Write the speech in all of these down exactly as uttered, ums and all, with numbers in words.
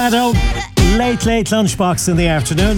Tado, late, late lunchbox in the afternoon.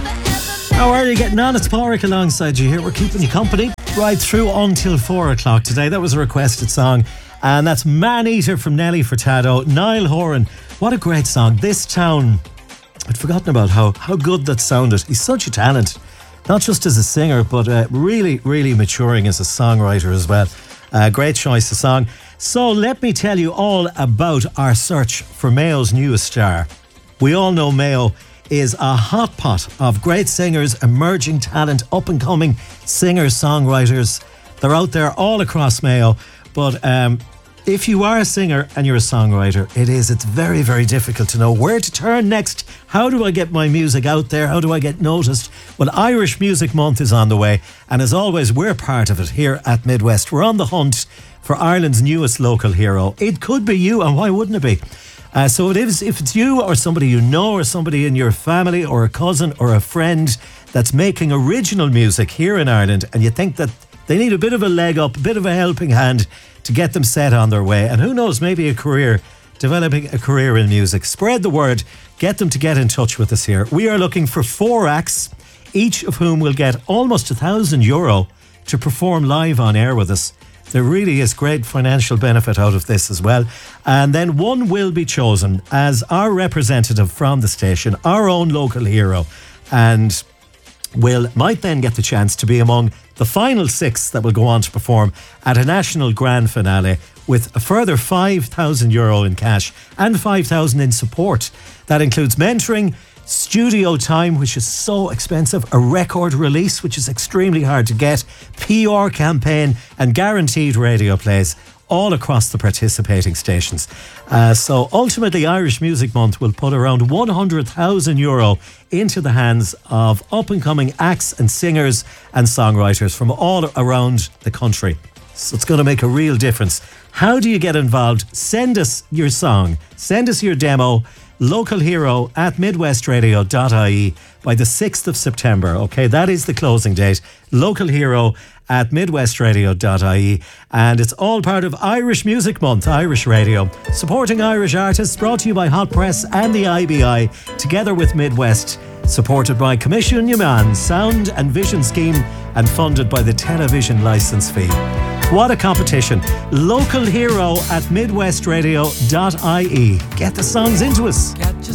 How are you getting on? It's Pádraig alongside you here. We're keeping you company right through until four o'clock today. That was a requested song, and that's Man Eater from Nelly Furtado. Niall Horan, what a great song. This Town, I'd forgotten about how, how good that sounded. He's such a talent, not just as a singer, but uh, really, really maturing as a songwriter as well. Uh, great choice of song. So let me tell you all about our search for Mayo's newest star. We all know Mayo is a hot pot of great singers, emerging talent, up-and-coming singers, songwriters. They're out there all across Mayo. But um, if you are a singer and you're a songwriter, it is, it's very, very difficult to know where to turn next. How do I get my music out there? How do I get noticed? Well, Irish Music Month is on the way. And as always, we're part of it here at Midwest. We're on the hunt for Ireland's newest local hero. It could be you, and why wouldn't it be? Uh, so it is, if it's you or somebody you know or somebody in your family or a cousin or a friend that's making original music here in Ireland, and you think that they need a bit of a leg up, a bit of a helping hand to get them set on their way, and who knows, maybe a career, developing a career in music, spread the word, get them to get in touch with us here. We are looking for four acts, each of whom will get almost a thousand euro to perform live on air with us. There really is great financial benefit out of this as well. And then one will be chosen as our representative from the station, our own local hero, and will might then get the chance to be among the final six that will go on to perform at a national grand finale with a further five thousand euro in cash and five thousand in support. That includes mentoring, studio time, which is so expensive, a record release, which is extremely hard to get, P R campaign, and guaranteed radio plays all across the participating stations. Uh, so ultimately, Irish Music Month will put around one hundred thousand euro into the hands of up-and-coming acts and singers and songwriters from all around the country. So it's going to make a real difference. How do you get involved? Send us your song. Send us your demo. Local hero at midwestradio dot I E by the sixth of September. Okay, that is the closing date. Local hero at midwestradio dot I E, and it's all part of Irish Music Month, Irish Radio, supporting Irish artists, brought to you by Hot Press and the I B I, together with Midwest, supported by Commission Yaman Sound and Vision Scheme, and funded by the Television Licence Fee. What a competition. Local hero at midwestradio dot I E. Get the songs into us.